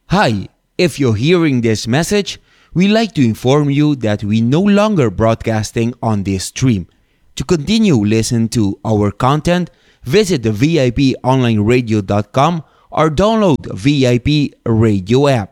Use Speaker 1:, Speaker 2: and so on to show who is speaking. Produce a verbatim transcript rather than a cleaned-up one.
Speaker 1: Hi, if you're hearing this message, we'd like to inform you that we no longer broadcasting on this stream. To continue listening to our content, visit the V I P online radio dot com or download the V I P radio app.